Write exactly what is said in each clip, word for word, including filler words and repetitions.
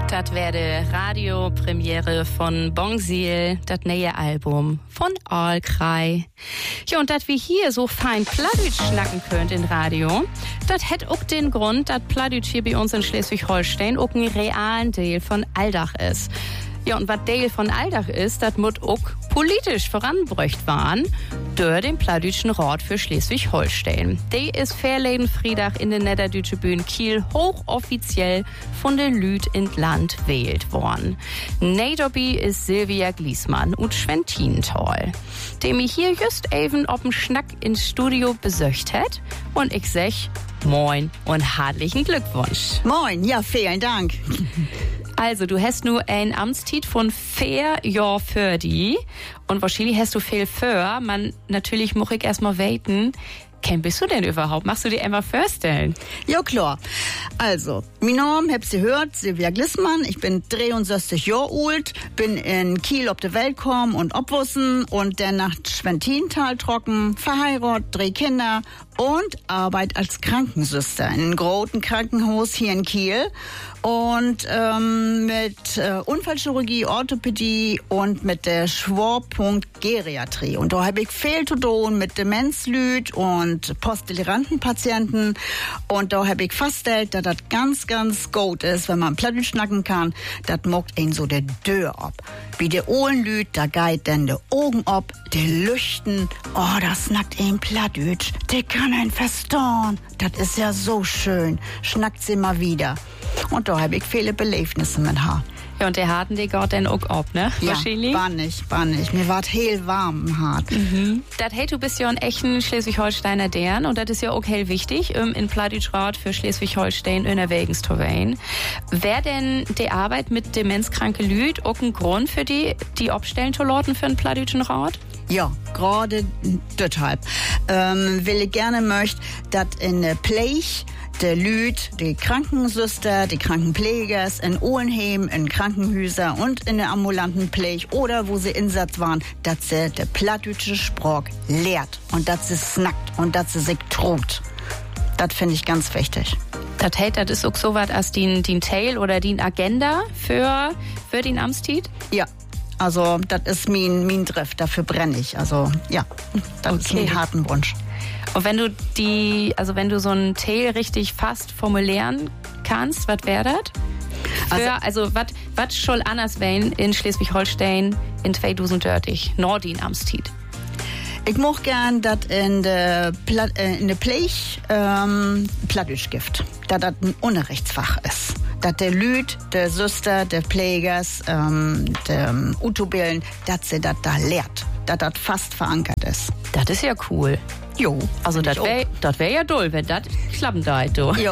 Das werde Radiopremiere von Bongsil, das neue Album von Aalkrei. Ja, und dass wir hier so fein Plattdeutsch schnacken könnt in Radio, das hat auch den Grund, dass Plattdeutsch hier bei uns in Schleswig-Holstein auch ein realen Teil von Alldach ist. Ja, und was Teil von Alldach ist, das muss auch politisch vorangebracht waren durch den Plattdeutschen Rat für Schleswig-Holstein. Der ist verleden Freitag in der Niederdeutsche Bühne Kiel hochoffiziell von den Lüd in Land wählt worden. Neidobi ist Silvia Gliesmann und Schwentinental, der mich hier just eben ob'n Schnack ins Studio besöcht hat. Und ich sag moin und herzlichen Glückwunsch. Moin, ja, vielen Dank. Also, du hast nur ein Amtstitel von vier Jahr für die. Und wahrscheinlich hast du viel für. Man, natürlich muss ich erstmal weten. Ken bist du denn überhaupt? Machst du dir einmal vorstellen? Ja, klar. Also, mein Name, habt ihr gehört, Silvia Gliesmann. Ich bin dreiundsechzig Jahre alt, bin in Kiel auf die Welt gekommen und obwussen und dann nach Schwentinental trocken, verheiratet, drei Kinder und arbeite als Krankenschwester in einem großen Krankenhaus hier in Kiel. Und ähm, mit äh, Unfallchirurgie, Orthopädie und mit der Schwerpunkt Geriatrie. Und da habe ich viel zu tun mit Demenzlüd und Posttoleranten-Patienten. Und da habe ich festgestellt, dass das ganz, ganz gut ist, wenn man Plattdeutsch schnacken kann. Das mockt ihn so der Dörr ab. Wie der Ohrenlüd, da geht dann der Augen ab, die Lüchten. Oh, das snackt ihn Plattdeutsch. Der kann einen verstauen. Das ist ja so schön. Schnackt sie mal wieder. Und da habe ich viele Belebnisse mit haar. Ja, und der harten, der geht dann auch ab, ne? Ja, wahrscheinlich? bannig, bannig. Mir ward heel warm im Hart. Mhm. Das, hey, du bist ja ein echten Schleswig-Holsteiner Dern und das ist ja auch hell wichtig, um in Plattdeutsch-Rat für Schleswig-Holstein in Erwägens zu wählen. Wäre denn die Arbeit mit demenzkranke Lüd auch ein Grund für die, die abstellen zu lauten für einen Plattdeutschen Rat? Ja, gerade deshalb. Ähm, will ich gerne möchte, dass in der Pflege der Lüd, die Krankenschwester, die Krankenpflegers in Ohenheim, in Krankenhäuser und in der ambulanten Pflege oder wo sie Einsatz waren, dass sie der plattdeutsche Sprach lehrt und dass sie snackt und dass sie sich traut. Das finde ich ganz wichtig. Das heißt, das ist auch so was als die, die Teil oder die Agenda für, für den Amtstitel? Ja. Also, das ist mein, mein Drift, dafür brenne ich. Also, ja, das okay. ist mein harten Wunsch. Und wenn du die, also wenn du so einen Teil richtig fast formulieren kannst, was wäre das? Für, also, also was soll anders werden in Schleswig-Holstein in zweitausenddreißig, Nordin Amtstitel? Ich moch gern, dass in der Pla- äh, in der Pflege ähm, Plattdeutsch gibt, da das ein Unterrichtsfach ist. Dass der Lüd, der Süster, der Pflegers, ähm, der ähm, Utobillen, dass sie das da lehrt, dass das fast verankert ist. Das ist ja cool. Jo. Also das wäre wär ja doll, wenn das klappen da, du. Jo.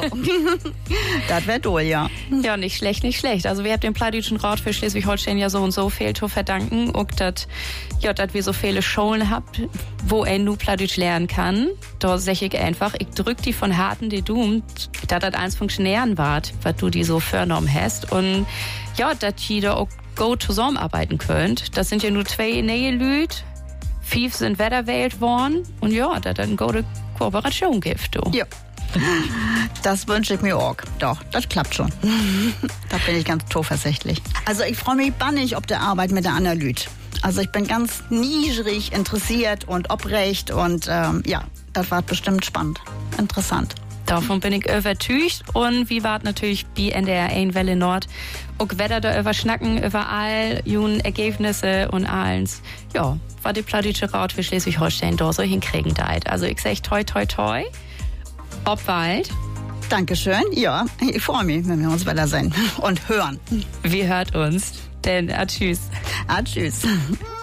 Das wäre doll, ja. Ja, nicht schlecht, nicht schlecht. Also wir haben dem Plattdeutschen Rat für Schleswig-Holstein ja so und so viel zu verdanken. Und dass ja, dass wir so viele Schulen habt, wo er nur Plattdeutsch lernen kann. Da sag ich einfach, ich drück die von harten die Dumm, dass das eins Funktionären wart, was du die so vorgenommen hast. Und ja, dass jeder auch gut zusammenarbeiten könnt. Das sind ja nur zwei neue Lüd. Fief sind wetterwählt worden und ja, dass das eine gute Kooperation gibt. Du. Ja, das wünsche ich mir auch. Doch, das klappt schon. Da bin ich ganz zuversichtlich. Also ich freue mich bannig auf der Arbeit mit der Analyt. Also ich bin ganz niedrig interessiert und obrecht und ähm, ja, das war bestimmt spannend, interessant. Davon bin ich überzeugt und wie war natürlich bei N D R eins Welle Nord auch Wetter da überschnacken, überall jungen Ergebnisse und allens. Ja, war die Plattdeutsche Rat für Schleswig-Holstein da so hinkriegen deit. Also ich sag toi toi toi, ob bald. Dankeschön, ja, ich freue mich, wenn wir uns wieder sehen und hören. Wir hört uns, denn a tschüss. A tschüss.